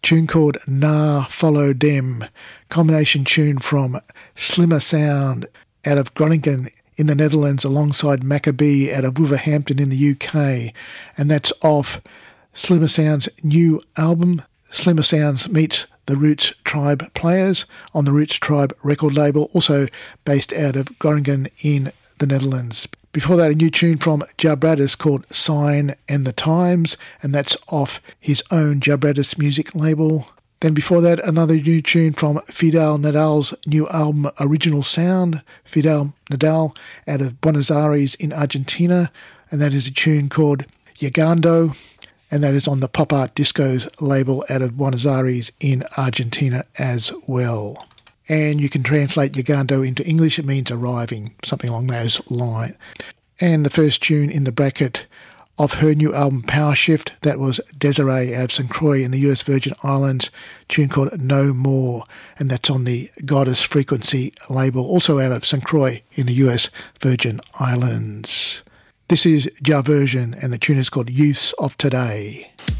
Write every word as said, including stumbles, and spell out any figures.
tune called Na Follow Dem, combination tune from Slimmer Sound out of Groningen in the Netherlands alongside Maccabee out of Wolverhampton in the U K, and that's off Slimmer Sound's new album, Slimmer Sounds Meets the Roots Tribe Players, on the Roots Tribe record label, also based out of Groningen in the Netherlands. Before that, a new tune from Jabradis called Sign and the Times, and that's off his own Jabradis music label. Then before that, another new tune from Fidel Nadal's new album, Original Sound. Fidel Nadal out of Buenos Aires in Argentina, and that is a tune called Llegando, and that is on the Pop Art Discos label out of Buenos Aires in Argentina as well. And you can translate Llegando into English, it means arriving, something along those lines. And the first tune in the bracket of her new album Power Shift, that was Desiree out of Saint Croix in the U S Virgin Islands, tune called No More, and that's on the Goddess Frequency label, also out of Saint Croix in the U S Virgin Islands. This is Jarversion, and the tune is called Youths of Today.